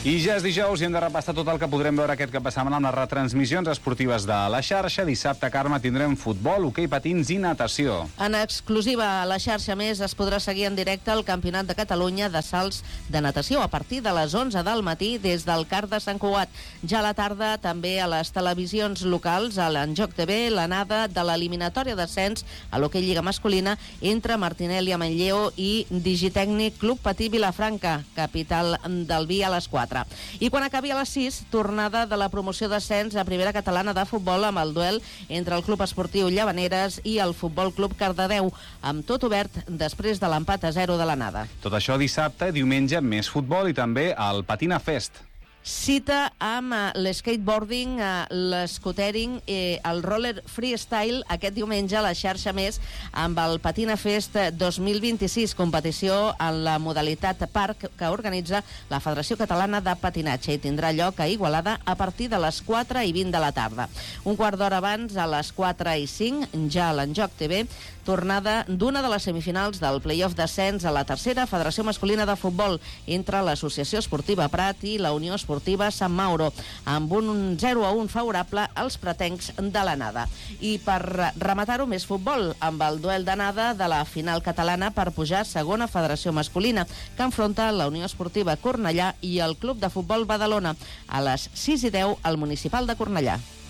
I ja és dijous i hem de repassar tot el que podrem veure aquest cap de setmana amb les retransmissions esportives de la xarxa. Dissabte, Carme, tindrem futbol, hoquei patins i natació. En exclusiva a la xarxa més es podrà seguir en directe el Campionat de Catalunya de salts de natació a partir de les 11 del matí des del CAR de Sant Cugat. Ja a la tarda també a les televisions locals, a l'Enjoc TV, l'anada de l'eliminatòria d'ascens a l'hoquei lliga masculina entre Martinelli a Manlleu i Digitècnic Club Patí Vilafranca, capital del Vi, a les 4. I quan acabi a les 6, tornada de la promoció d'ascens a Primera Catalana de Futbol amb el duel entre el Club Esportiu Llavaneres i el Futbol Club Cardedeu, amb tot obert després de l'empat a 0 de l'anada. Tot això dissabte, diumenge, més futbol i també el Patina Fest. Cita amb l'skateboarding, l'escootering, el roller freestyle aquest diumenge a la xarxa més amb el Patina Fest 2026, competició en la modalitat parc que organitza la Federació Catalana de Patinatge i tindrà lloc a Igualada a partir de les 4:20 de la tarda. Un quart d'hora abans, a les 4:05, ja a l'Enjoc TV, tornada d'una de les semifinals del play-off d'ascens a la tercera Federació Masculina de Futbol entre l'Associació Esportiva Prat i la Unió Esportiva Sant Mauro, amb un 0-1 favorable als pretencs de l'anada. I per rematar-ho, més futbol, amb el duel d'anada de la final catalana per pujar a segona Federació Masculina, que enfronta la Unió Esportiva Cornellà i el Club de Futbol Badalona, a les 6:10 al Municipal de Cornellà.